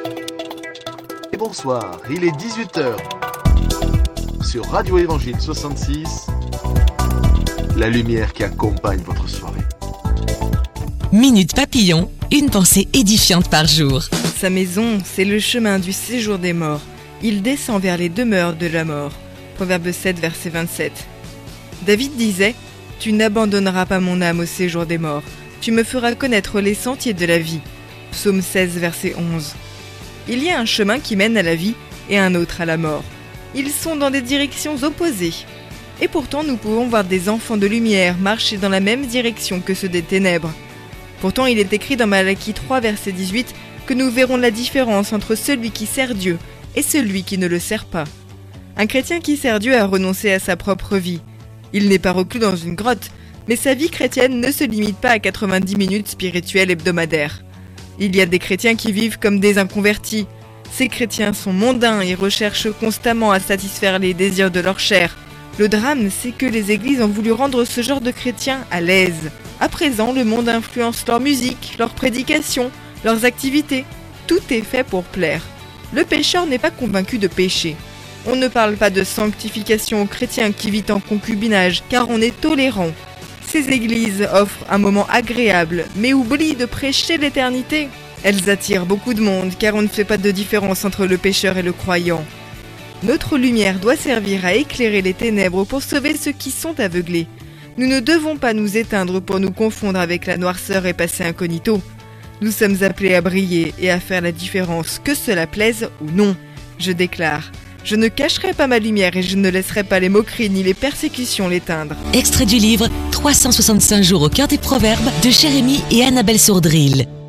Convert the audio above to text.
Et bonsoir, il est 18h. Sur Radio Évangile 66, la lumière qui accompagne votre soirée. Minute Papillon, une pensée édifiante par jour. Sa maison, c'est le chemin du séjour des morts. Il descend vers les demeures de la mort. Proverbe 7, verset 27. David disait « Tu n'abandonneras pas mon âme au séjour des morts. Tu me feras connaître les sentiers de la vie. » Psaume 16, verset 11. Il y a un chemin qui mène à la vie et un autre à la mort. Ils sont dans des directions opposées. Et pourtant, nous pouvons voir des enfants de lumière marcher dans la même direction que ceux des ténèbres. Pourtant, il est écrit dans Malachie 3, verset 18, que nous verrons la différence entre celui qui sert Dieu et celui qui ne le sert pas. Un chrétien qui sert Dieu a renoncé à sa propre vie. Il n'est pas reclus dans une grotte, mais sa vie chrétienne ne se limite pas à 90 minutes spirituelles hebdomadaires. Il y a des chrétiens qui vivent comme des inconvertis. Ces chrétiens sont mondains et recherchent constamment à satisfaire les désirs de leur chair. Le drame, c'est que les églises ont voulu rendre ce genre de chrétiens à l'aise. À présent, le monde influence leur musique, leurs prédications, leurs activités. Tout est fait pour plaire. Le pécheur n'est pas convaincu de pécher. On ne parle pas de sanctification aux chrétiens qui vivent en concubinage, car on est tolérant. Ces églises offrent un moment agréable, mais oublient de prêcher l'éternité. Elles attirent beaucoup de monde, car on ne fait pas de différence entre le pécheur et le croyant. Notre lumière doit servir à éclairer les ténèbres pour sauver ceux qui sont aveuglés. Nous ne devons pas nous éteindre pour nous confondre avec la noirceur et passer incognito. Nous sommes appelés à briller et à faire la différence, que cela plaise ou non. Je déclare, je ne cacherai pas ma lumière et je ne laisserai pas les moqueries ni les persécutions l'éteindre. Extrait du livre 365 jours au cœur des proverbes de Jérémie et Annabelle Sourdril.